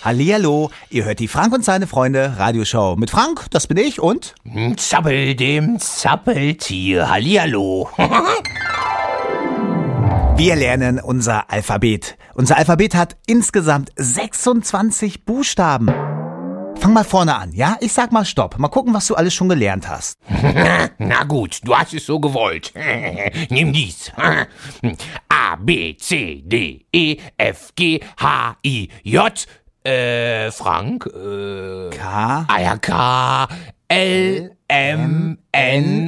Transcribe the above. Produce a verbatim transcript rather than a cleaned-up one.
Hallihallo, ihr hört die Frank und seine Freunde Radioshow mit Frank, das bin ich, und Zappel dem Zappeltier. Hallihallo. wir lernen unser Alphabet. Unser Alphabet hat insgesamt sechsundzwanzig Buchstaben. Fang mal vorne an, ja? Ich sag mal Stopp. Mal gucken, was du alles schon gelernt hast. Na gut, du hast es so gewollt. Nimm dies. A, B, C, D, E, F, G, H, I, J. Äh, Frank. Äh, K. Ah ja, K, L, M, N.